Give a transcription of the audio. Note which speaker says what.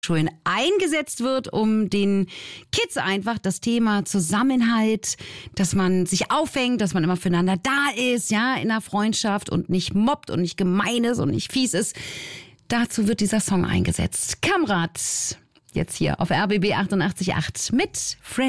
Speaker 1: Schulen eingesetzt wird, um den Kids einfach das Thema Zusammenhalt, dass man sich auffängt, dass man immer füreinander da ist, ja, in der Freundschaft und nicht mobbt und nicht gemein ist und nicht fies ist. Dazu wird dieser Song eingesetzt. Kamrat, jetzt hier auf RBB 88.8 mit Fred.